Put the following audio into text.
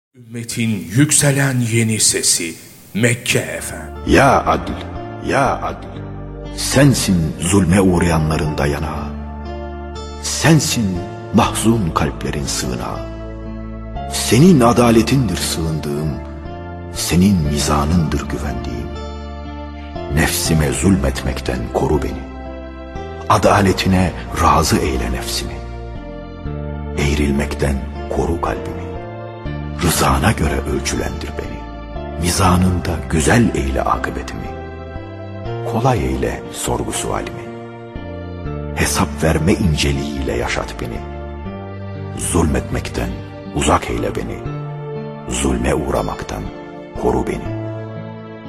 Ümmetin yükselen yeni sesi Mekke Efem. Ya Adl, ya Adl, sensin zulme uğrayanların dayanağı, sensin mahzun kalplerin sığınağı. Senin adaletindir sığındığım, senin mizanındır güvendiğim. Nefsime zulmetmekten koru beni, adaletine razı eyle nefsimi. Eğrilmekten koru kalbimi, rızana göre ölçülendir beni. Mizanında güzel eyle akıbetimi, kolay eyle sorgu sualimi. Hesap verme inceliğiyle yaşat beni, zulmetmekten uzak eyle beni, zulme uğramaktan koru beni.